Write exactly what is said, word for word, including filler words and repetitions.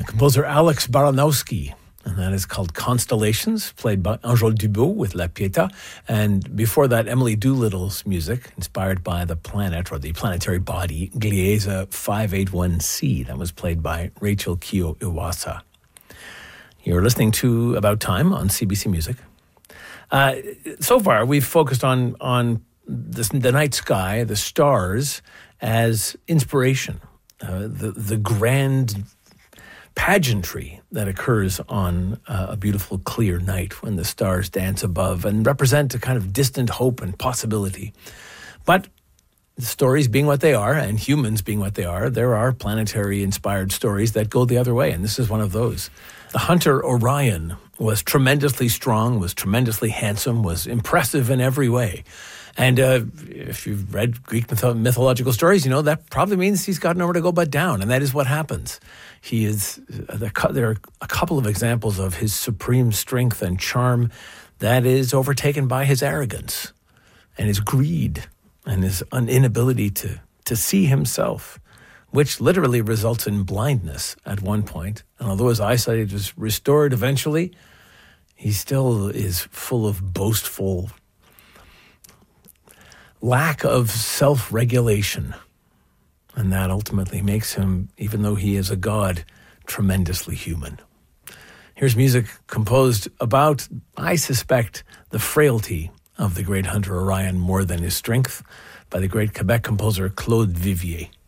composer Alex Baranowski, and that is called Constellations, played by Angèle Dubot with La Pietà. And before that, Emily Doolittle's music, inspired by the planet or the planetary body, Gliese five eighty-one c. That was played by Rachel Kyo Iwasa. You're listening to About Time on C B C Music. Uh, so far, we've focused on, on this, the night sky, the stars, as inspiration, uh, the, the grand pageantry that occurs on uh, a beautiful, clear night when the stars dance above and represent a kind of distant hope and possibility. But the stories being what they are, and humans being what they are, there are planetary-inspired stories that go the other way, and this is one of those. The hunter Orion was tremendously strong, was tremendously handsome, was impressive in every way. And uh, if you've read Greek myth- mythological stories, you know that probably means he's got nowhere to go but down, and that is what happens. He is. Uh, there are a couple of examples of his supreme strength and charm that is overtaken by his arrogance and his greed and his un- inability to, to see himself, which literally results in blindness at one point. And although his eyesight is restored eventually, he still is full of boastful lack of self-regulation. And that ultimately makes him, even though he is a god, tremendously human. Here's music composed about, I suspect, the frailty of the great hunter Orion more than his strength, by the great Quebec composer Claude Vivier.